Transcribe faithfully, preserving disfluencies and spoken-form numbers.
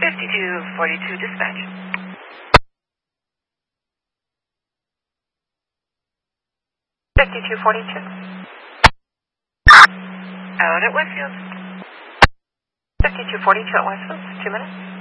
fifty-two forty-two dispatch. fifty-two forty-two. Out at Westfield. fifty-two forty-two at Westfield, two minutes.